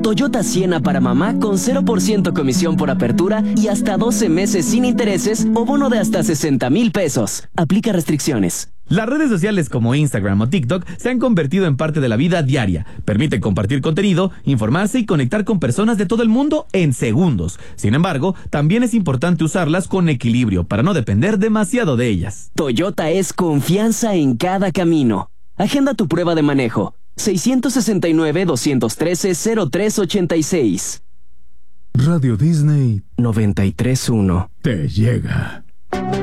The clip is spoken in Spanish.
Toyota Siena para mamá con 0% comisión por apertura y hasta 12 meses sin intereses o bono de hasta 60,000 pesos. Aplica restricciones. Las redes sociales como Instagram o TikTok se han convertido en parte de la vida diaria. Permiten compartir contenido, informarse y conectar con personas de todo el mundo en segundos. Sin embargo, también es importante usarlas con equilibrio para no depender demasiado de ellas. Toyota es confianza en cada camino. Agenda tu prueba de manejo. 669-213-0386. Radio Disney 93.1. te llega.